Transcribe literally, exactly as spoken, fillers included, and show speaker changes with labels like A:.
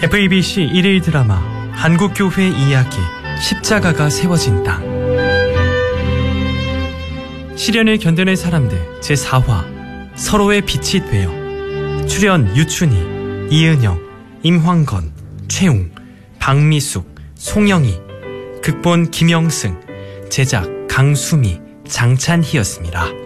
A: 에프이비씨 일일 드라마 한국교회 이야기 십자가가 세워진 땅. 시련을 견뎌낸 사람들 제사화 서로의 빛이 되어. 출연 유춘희, 이은영, 임황건, 최웅, 박미숙, 송영희. 극본 김영승, 제작 강수미, 장찬희였습니다.